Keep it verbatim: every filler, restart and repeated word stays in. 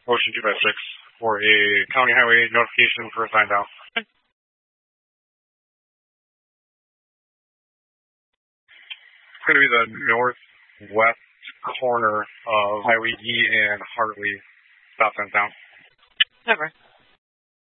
Motion two five six for a county highway notification for a sign down. It's going to be the northwest corner of Highway E and Hartley. Stop sign down. Never.